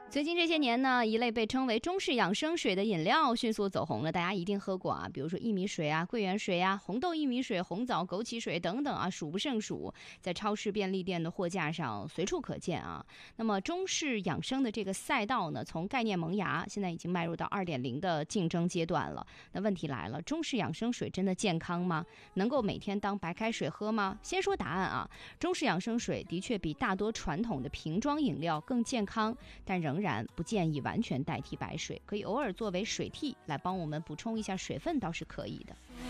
最近这些年呢，一类被称为中式养生水的饮料迅速走红了，大家一定喝过啊，比如说薏米水啊、桂圆水啊、红豆薏米水、红枣枸杞水等等啊，数不胜数，在超市便利店的货架上随处可见啊。那么中式养生的这个赛道呢，从概念萌芽，现在已经迈入到 2.0 的竞争阶段了。那问题来了，中式养生水真的健康吗？能够每天当白开水喝吗？先说答案啊，中式养生水的确比大多传统的瓶装饮料更健康，但仍然不建议完全代替白水，可以偶尔作为水替来帮我们补充一下水分倒是可以的。